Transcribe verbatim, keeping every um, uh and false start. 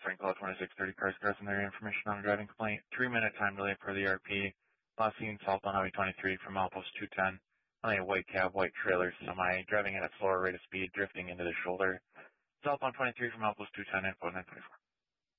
answering call twenty-six thirty cars crossing their information on a driving complaint. Three minute time delay per the R P. Last seen southbound Highway twenty-three from Outpost two ten. On a white cab, white trailer semi, driving at a slower rate of speed, drifting into the shoulder. Southbound twenty-three from Outpost two ten, info nine twenty-four.